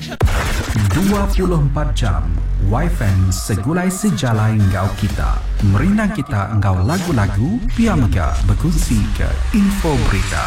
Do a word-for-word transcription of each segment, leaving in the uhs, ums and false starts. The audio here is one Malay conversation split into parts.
dua puluh empat jam Wi-Fi segulai sejalai engkau kita. Merinang kita engkau lagu-lagu, pia mega berkongsi ke info berita.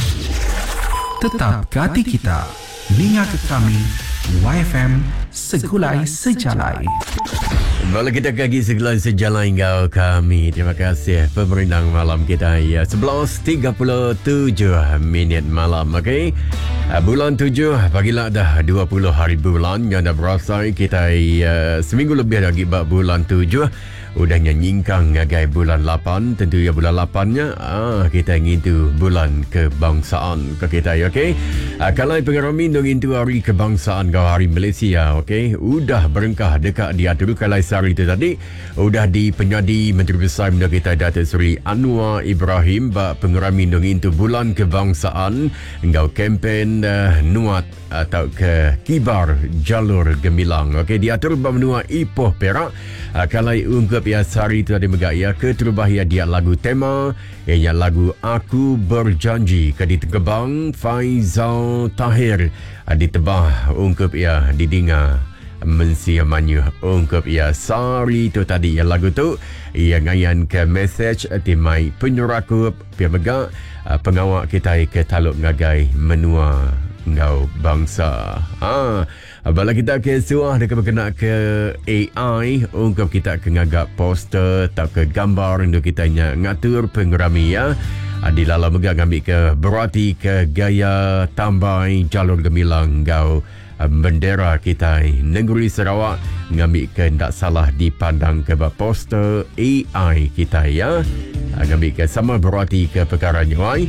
Tetap ke hati kita, ninga ke kami, Wi-Fi segulai sejalai. Malah kita kaki segala sejalan engkau kami. Terima kasih pemerintah malam kita ya. sebelas tiga puluh tujuh minit malam. Okey. Uh, bulan tujuh, bagilah dah dua puluh hari bulan yang dah berasai. Kita uh, seminggu lebih lagi bak bulan tujuh. Udahnya nyingkang ngagai bulan lapan. Tentu ya bulan lapannya ah, kita ngintu bulan kebangsaan ke kita ya, okey. Uh, kalau pengerami dong itu hari kebangsaan kau hari Malaysia, okey. Udah berengkah dekat diatur kalau hari itu tadi udah di penyadi Menteri Besar Muda kita Datuk Seri Anwar Ibrahim bak pengerami dong itu bulan kebangsaan engkau kempen uh, nuat atau ke kibar jalur gemilang, okey. Diatur bak menua Ipoh Perak. Uh, kalau ungkap ya sehari itu ada megak ya keterubah ya dia lagu tema ianya lagu Aku Berjanji ke ditekebang Faizal Tahir ditebah ungkap ya didinga mensia manyu ungkap ya sehari itu tadi ya lagu tu ia ngayan ke message timai penyurakup pia megak pengawak kita ke taluk ngagai menua ngau bangsa. Ah, bala kita ke suah dekat berkena ke A I, ungkap kita ke ngagak poster tak ke gambar untuk kita ngatur pengerami ya. Di dalam megak ngambil ke berarti ke gaya tambai jalur gemilang ngau bendera kita negeri Sarawak ngambil ke tak salah dipandang ke poster A I kita ya. Ngambil ke sama berarti ke perkara nyuai.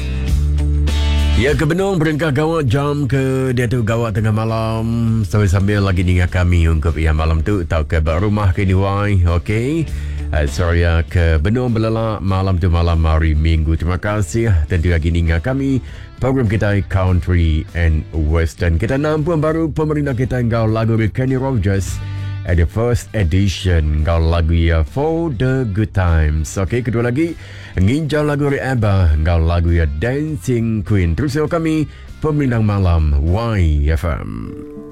Ya, ke Benong berengkah gawat jam ke dia tu gawat tengah malam sambil-sambil lagi dengan kami ungkap ya malam tu tau ke rumah ke Diwai, okey. Uh, sorry ya, ke Benong belala malam tu malam hari Minggu. Terima kasih tentu lagi dengan kami program kita Country and Western. Kita nampak baru pemerintah kita engkau lagu Kenny Rogers at the first edition engkau lagu ya For the Good Times. Okey, kedua lagi nginjau lagu Abba engkau lagu ya Dancing Queen. Terus kami pemerintah malam Y F M.